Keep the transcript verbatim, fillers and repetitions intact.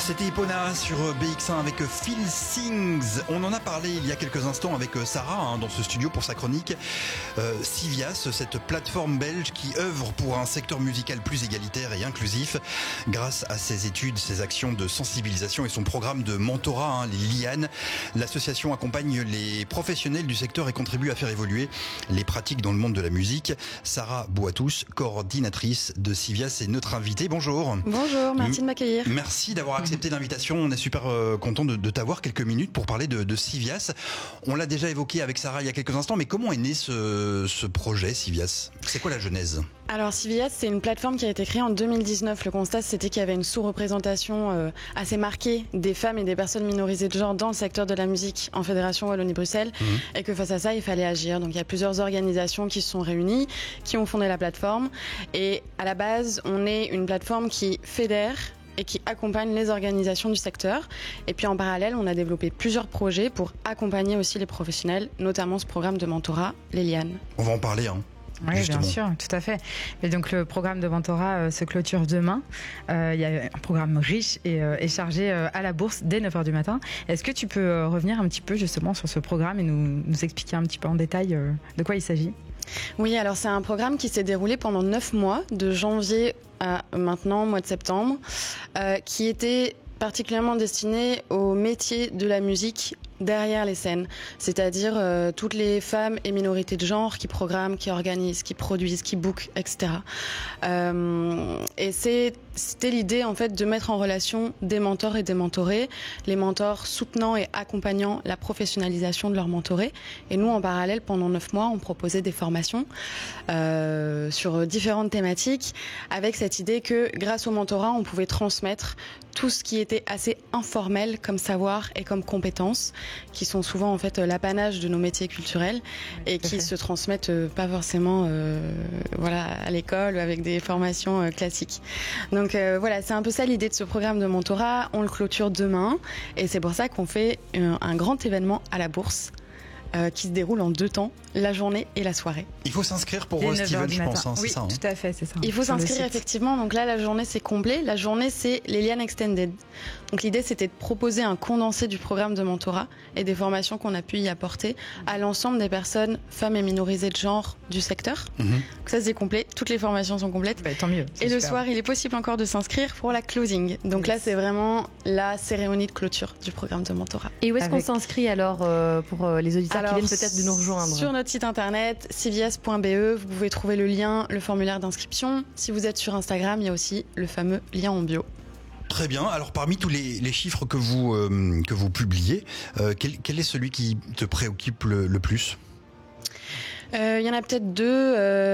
C'était Epona sur B X un avec Phil Sings. On en a parlé il y a quelques instants avec Sarah hein, dans ce studio pour sa chronique. Euh, Civias, cette plateforme belge qui œuvre pour un secteur musical plus égalitaire et inclusif grâce à ses études, ses actions de sensibilisation et son programme de mentorat, hein, les Lianes. L'association accompagne les professionnels du secteur et contribue à faire évoluer les pratiques dans le monde de la musique. Sarah Boitous, coordinatrice de Civias, est notre invitée. Bonjour. Bonjour, merci de m'accueillir. Merci d'avoir accepté l'invitation. On est super euh, content de, de t'avoir quelques minutes pour parler de, de Civias. On l'a déjà évoqué avec Sarah il y a quelques instants, mais comment est né ce, ce projet Civias? C'est quoi la genèse? Alors Civias, c'est une plateforme qui a été créée en deux mille dix-neuf. Le constat, c'était qu'il y avait une sous-représentation euh, assez marquée des femmes et des personnes minorisées de genre dans le secteur de la musique en Fédération Wallonie-Bruxelles, mmh. et que face à ça, il fallait agir. Donc il y a plusieurs organisations qui se sont réunies, qui ont fondé la plateforme. Et à la base, on est une plateforme qui fédère et qui accompagne les organisations du secteur. Et puis en parallèle, on a développé plusieurs projets pour accompagner aussi les professionnels, notamment ce programme de mentorat, les Lianes. On va en parler, hein. Oui, Justement. Bien sûr, tout à fait. Et donc le programme de mentorat euh, se clôture demain. Euh, il y a un programme riche et, euh, et chargé euh, à la bourse dès neuf heures du matin. Est-ce que tu peux euh, revenir un petit peu justement sur ce programme et nous, nous expliquer un petit peu en détail euh, de quoi il s'agit ? Oui, alors c'est un programme qui s'est déroulé pendant neuf mois, de janvier à maintenant, mois de septembre, euh, qui était particulièrement destiné aux métiers de la musique derrière les scènes, c'est-à-dire euh, toutes les femmes et minorités de genre qui programment, qui organisent, qui produisent, qui bookent, et cetera. Euh, et c'est, c'était l'idée en fait de mettre en relation des mentors et des mentorés, les mentors soutenant et accompagnant la professionnalisation de leurs mentorés. Et nous, en parallèle, pendant neuf mois, on proposait des formations euh, sur différentes thématiques, avec cette idée que grâce au mentorat, on pouvait transmettre tout ce qui était assez informel comme savoir et comme compétences, qui sont souvent en fait l'apanage de nos métiers culturels et qui okay. se transmettent pas forcément euh, voilà, à l'école avec des formations euh, classiques. Donc euh, voilà, c'est un peu ça l'idée de ce programme de mentorat. On le clôture demain et c'est pour ça qu'on fait un, un grand événement à la bourse. Euh, qui se déroule en deux temps, la journée et la soirée. Il faut s'inscrire pour euh, Steven, je pense. Hein, oui, c'est ça, hein. Tout à fait, c'est ça. Il faut s'inscrire effectivement. Donc là, la journée c'est complet. La journée c'est les Lianes Extended. Donc l'idée c'était de proposer un condensé du programme de mentorat et des formations qu'on a pu y apporter à l'ensemble des personnes, femmes et minorisées de genre du secteur. Mm-hmm. Donc ça c'est complet. Toutes les formations sont complètes. Bah, tant mieux. Et super. Le soir, il est possible encore de s'inscrire pour la closing. Donc yes. là, c'est vraiment la cérémonie de clôture du programme de mentorat. Et où est-ce Avec... qu'on s'inscrit alors euh, pour euh, les auditeurs alors, qui viennent peut-être de nous rejoindre? Sur notre site internet civias point b e, vous pouvez trouver le lien, le formulaire d'inscription. Si vous êtes sur Instagram, il y a aussi le fameux lien en bio. Très bien. Alors parmi tous les, les chiffres que vous, euh, que vous publiez, euh, quel, quel est celui qui te préoccupe le, le plus? Il euh, y en a peut-être deux. Euh